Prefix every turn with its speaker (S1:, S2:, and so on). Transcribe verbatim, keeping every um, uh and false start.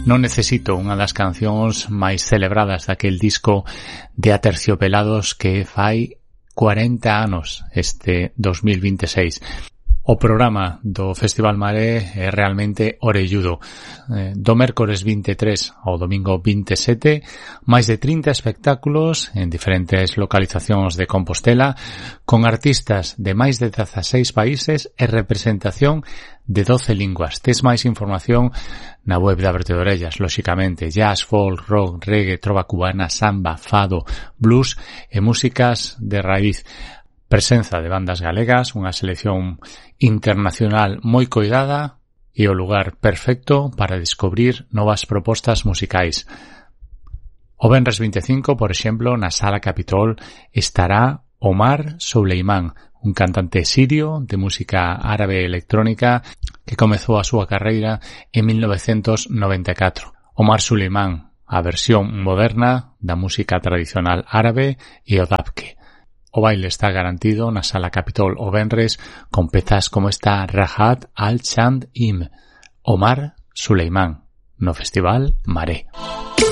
S1: Non necesito, unha das cancións máis celebradas daquel disco de Aterciopelados que fai cuarenta anos, este dos mil vinte e seis. O programa do Festival Maré é realmente orelludo. Eh, do mércores vinte e tres ao domingo vinte e sete, máis de trinta espectáculos en diferentes localizacións de Compostela, con artistas de máis de dezaseis países e representación de doce linguas. Tes máis información na web de Aberto de Orellas, lóxicamente. Jazz, folk, rock, reggae, trova cubana, samba, fado, blues e músicas de raíz. Presenza de bandas galegas, unha selección internacional moi coidada e o lugar perfecto para descubrir novas propostas musicais. O venres vinte e cinco, por exemplo, na Sala Capitol estará Omar Suleiman, un cantante sirio de música árabe electrónica que comezou a súa carreira en mil novecentos noventa e catro. Omar Suleiman, a versión moderna da música tradicional árabe e o dabke. O baile está garantido na Sala Capitol o venres con pezas como esta Rahat al-Chand Im, Omar Suleiman, no Festival Maré.